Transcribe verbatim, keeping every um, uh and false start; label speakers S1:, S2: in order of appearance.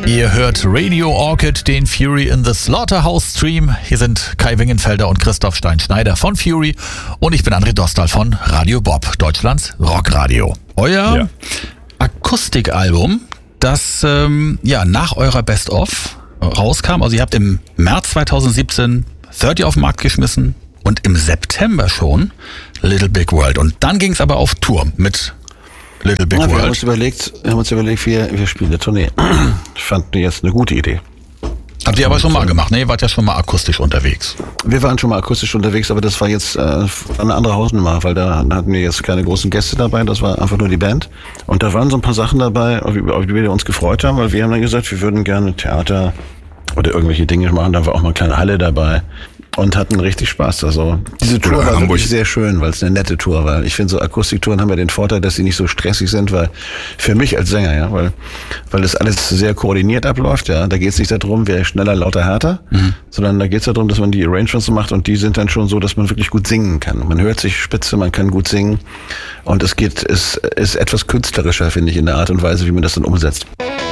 S1: Ihr hört Radio Orchid, den Fury in the Slaughterhouse Stream. Hier sind Kai Wingenfelder und Christoph Stein-Schneider von Fury und ich bin André Dostal von Radio Bob, Deutschlands Rockradio. Euer ja. Akustikalbum, das ähm, ja nach eurer Best-of rauskam. Also ihr habt im März zweitausendsiebzehn dreißig auf den Markt geschmissen und im September schon Little Big World. Und dann ging es aber auf Tour mit Little Big
S2: ja,
S1: World.
S2: Wir haben uns überlegt, wir haben uns überlegt, wir, wir spielen eine Tournee. Ich fand jetzt eine gute Idee.
S1: Habt ihr aber schon mal gemacht, ne? Ihr wart ja schon mal akustisch unterwegs.
S2: Wir waren schon mal akustisch unterwegs, aber das war jetzt äh, eine andere Hausnummer, weil da hatten wir jetzt keine großen Gäste dabei, das war einfach nur die Band. Und da waren so ein paar Sachen dabei, auf die wir uns gefreut haben, weil wir haben dann gesagt, wir würden gerne Theater oder irgendwelche Dinge machen, da war auch mal eine kleine Halle dabei. Und hatten richtig Spaß. Also diese Tour war wirklich sehr schön, weil es eine nette Tour war. Ich finde, so Akustiktouren haben ja den Vorteil, dass sie nicht so stressig sind, weil für mich als Sänger, ja, weil weil das alles sehr koordiniert abläuft, ja. Da geht es nicht darum, wer schneller, lauter, härter, mhm. sondern da geht es darum, dass man die Arrangements so macht und die sind dann schon so, dass man wirklich gut singen kann. Man hört sich spitze, man kann gut singen und es geht, es ist etwas künstlerischer, finde ich, in der Art und Weise, wie man das dann umsetzt.